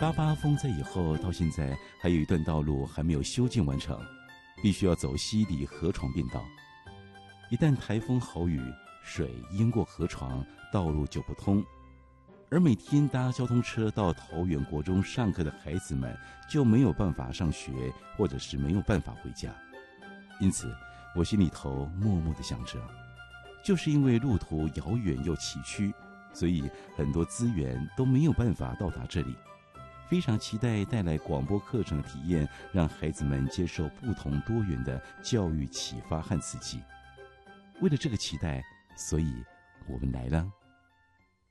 88风灾以后到现在还有一段道路还没有修建完成，必须要走溪底河床便道。一旦台风豪雨，水淹过河床，道路就不通，而每天搭交通车到桃园国中上课的孩子们就没有办法上学，或者是没有办法回家。因此我心里头默默地想着，就是因为路途遥远又崎岖，所以很多资源都没有办法到达这里。非常期待带来广播课程的体验，让孩子们接受不同多元的教育启发和刺激。为了这个期待，所以我们来了。